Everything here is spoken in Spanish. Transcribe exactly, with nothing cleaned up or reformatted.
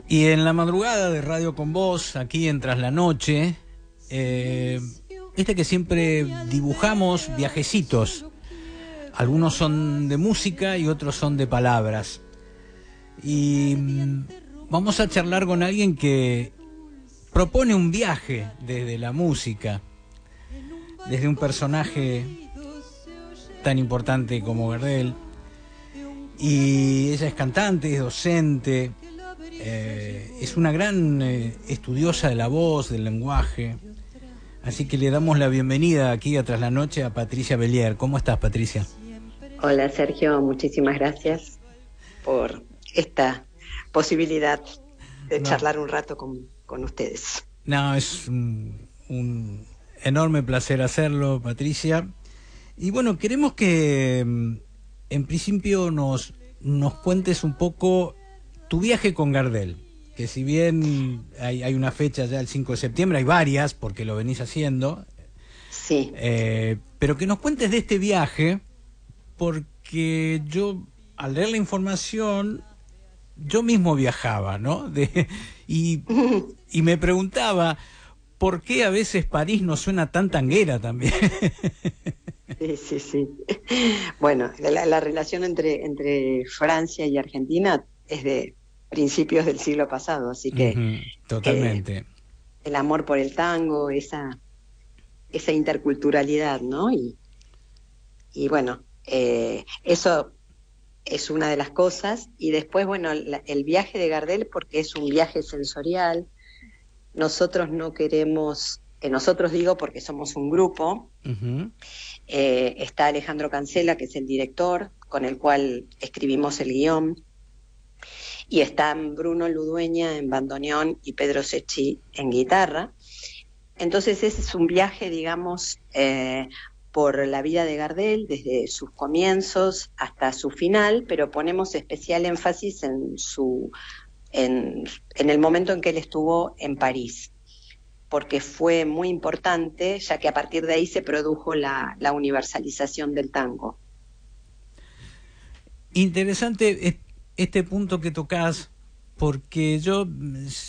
Y en la madrugada de Radio con Vos, aquí en Tras la Noche, eh, viste que siempre dibujamos viajecitos. Algunos son de música y otros son de palabras. Y mm, vamos a charlar con alguien que propone un viaje desde la música, desde un personaje tan importante como Gardel. Y ella es cantante, es docente, eh, es una gran eh, estudiosa de la voz, del lenguaje. Así que le damos la bienvenida aquí a Tras la Noche a Patricia Bellier. ¿Cómo estás, Patricia? Hola, Sergio, muchísimas gracias por esta posibilidad de No, charlar un rato con, con ustedes. no es un, un enorme placer hacerlo, Patricia. Y bueno, queremos que en principio nos, nos cuentes un poco tu viaje con Gardel, que si bien hay, hay una fecha ya el cinco de septiembre, hay varias porque lo venís haciendo, Sí. eh, pero que nos cuentes de este viaje, porque yo al leer la información yo mismo viajaba, ¿no? De, y, y me preguntaba por qué a veces París no suena tan tanguera también. Sí, sí, sí. Bueno, la, la relación entre, entre Francia y Argentina es de principios del siglo pasado, así que Uh-huh, eh, totalmente. el amor por el tango, esa, esa interculturalidad, ¿no? Y, y bueno, eh, eso es una de las cosas. Y después, bueno, la, el viaje de Gardel, porque es un viaje sensorial. Nosotros no queremos, que nosotros digo porque somos un grupo, Uh-huh. eh, está Alejandro Cancela, que es el director, con el cual escribimos el guión, y están Bruno Ludueña en bandoneón y Pedro Secchi en guitarra. Entonces ese es un viaje, digamos, eh, por la vida de Gardel, desde sus comienzos hasta su final, pero ponemos especial énfasis en su en, en el momento en que él estuvo en París, porque fue muy importante, ya que a partir de ahí se produjo la, la universalización del tango. Interesante este punto que tocas, porque yo